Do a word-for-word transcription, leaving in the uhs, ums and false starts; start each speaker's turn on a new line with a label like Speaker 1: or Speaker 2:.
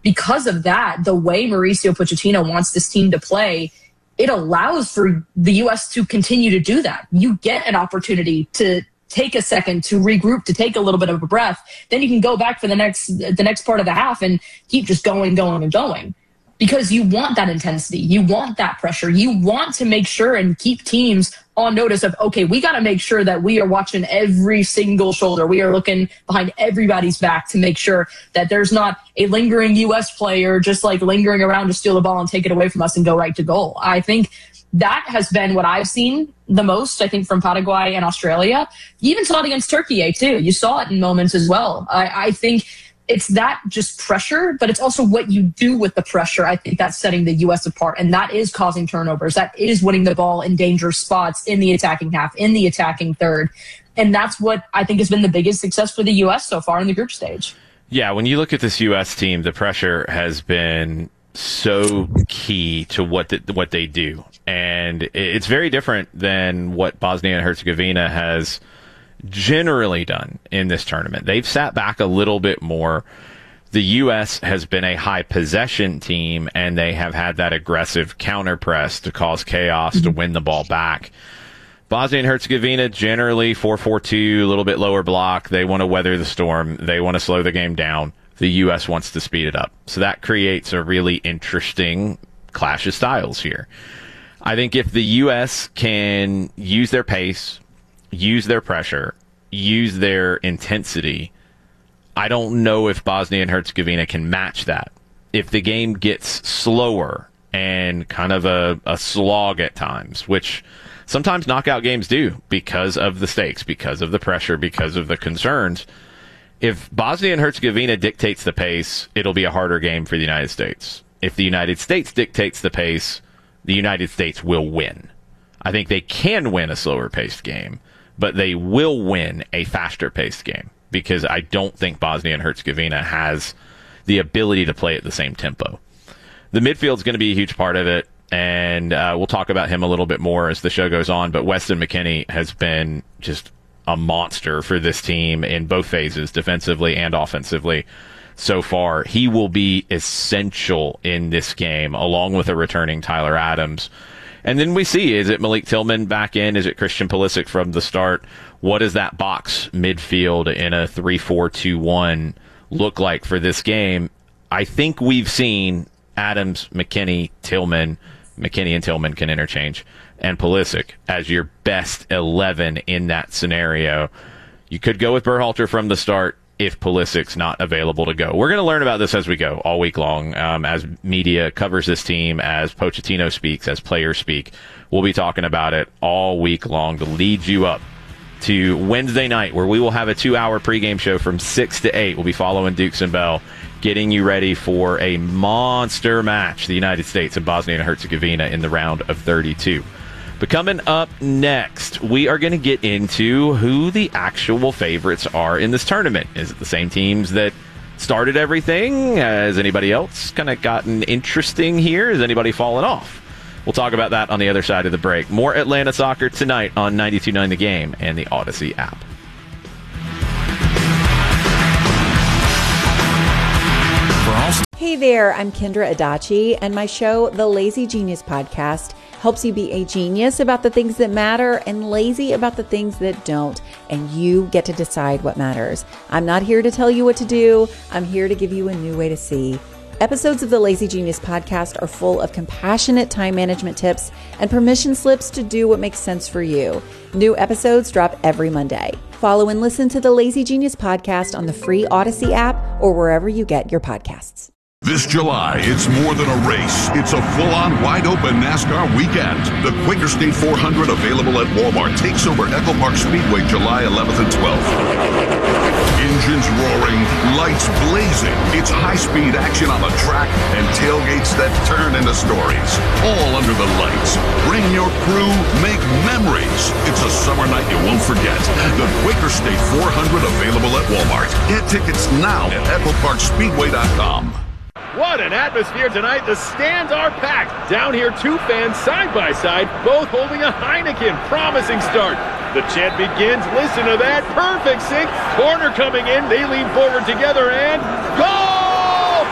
Speaker 1: because of that, the way Mauricio Pochettino wants this team to play, it allows for the U S to continue to do that. You get an opportunity to take a second to regroup, to take a little bit of a breath. Then you can go back for the next the next part of the half and keep just going, going, and going. Because you want that intensity. You want that pressure. You want to make sure and keep teams on notice of, okay, we got to make sure that we are watching every single shoulder. We are looking behind everybody's back to make sure that there's not a lingering U S player just like lingering around to steal the ball and take it away from us and go right to goal. I think that has been what I've seen the most, I think, from Paraguay and Australia. You even saw it against Turkey, eh, too. You saw it in moments as well. I, I think it's that just pressure, but it's also what you do with the pressure. I think that's setting the U S apart, and that is causing turnovers. That is winning the ball in dangerous spots in the attacking half, in the attacking third. And that's what I think has been the biggest success for the U S so far in the group stage.
Speaker 2: Yeah, when you look at this U S team, the pressure has been so key to what the, what they do. And it's very different than what Bosnia and Herzegovina has generally done in this tournament. They've sat back a little bit more. The U S has been a high possession team, and they have had that aggressive counter press to cause chaos, mm-hmm. to win the ball back. Bosnia and Herzegovina generally four four two, a little bit lower block. They want to weather the storm. They want to slow the game down. The U S wants to speed it up. So that creates a really interesting clash of styles here. I think if the U S can use their pace, use their pressure, use their intensity, I don't know if Bosnia and Herzegovina can match that. If the game gets slower and kind of a, a slog at times, which sometimes knockout games do because of the stakes, because of the pressure, because of the concerns, if Bosnia and Herzegovina dictates the pace, it'll be a harder game for the United States. If the United States dictates the pace, the United States will win. I think they can win a slower-paced game, but they will win a faster-paced game because I don't think Bosnia and Herzegovina has the ability to play at the same tempo. The midfield's going to be a huge part of it, and uh, we'll talk about him a little bit more as the show goes on, but Weston McKennie has been just a monster for this team in both phases, defensively and offensively. So far, he will be essential in this game, along with a returning Tyler Adams. And then we see, is it Malik Tillman back in? Is it Christian Pulisic from the start? What does that box midfield in a three four two one look like for this game? I think we've seen Adams, McKennie, Tillman, McKennie and Tillman can interchange, and Pulisic as your best eleven in that scenario. You could go with Berhalter from the start if Pulisic's not available to go. We're going to learn about this as we go all week long, um, as media covers this team, as Pochettino speaks, as players speak. We'll be talking about it all week long to lead you up to Wednesday night, where we will have a two-hour pregame show from six to eight. We'll be following Dukes and Bell, getting you ready for a monster match, the United States and Bosnia and Herzegovina in the round of thirty-two. But coming up next, we are going to get into who the actual favorites are in this tournament. Is it the same teams that started everything? Has anybody else kind of gotten interesting here? Has anybody fallen off? We'll talk about that on the other side of the break. More Atlanta soccer tonight on ninety-two point nine The Game and the Odyssey app.
Speaker 3: Hey there, I'm Kendra Adachi, and my show, The Lazy Genius Podcast, helps you be a genius about the things that matter and lazy about the things that don't, and you get to decide what matters. I'm not here to tell you what to do. I'm here to give you a new way to see. Episodes of the Lazy Genius Podcast are full of compassionate time management tips and permission slips to do what makes sense for you. New episodes drop every Monday. Follow and listen to the Lazy Genius Podcast on the free Odyssey app or wherever you get your podcasts.
Speaker 4: This July, it's more than a race. It's a full-on, wide-open NASCAR weekend. The Quaker State four hundred, available at Walmart, takes over Echo Park Speedway July eleventh and twelfth. Engines roaring, lights blazing. It's high-speed action on the track and tailgates that turn into stories. All under the lights. Bring your crew, make memories. It's a summer night you won't forget. The Quaker State four hundred, available at Walmart. Get tickets now at echo park speedway dot com.
Speaker 5: What an atmosphere tonight. The stands are packed. Down here, two fans side by side, both holding a Heineken. Promising start. The chant begins. Listen to that. Perfect sync. Corner coming in. They lean forward together and goal!